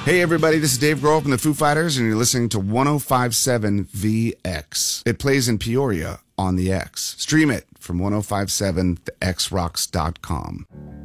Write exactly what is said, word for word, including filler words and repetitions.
Hey everybody, this is Dave Grohl from the Foo Fighters, and you're listening to one oh five point seven V X. It plays in Peoria on the X. Stream it from ten fifty-seven the x rocks dot com.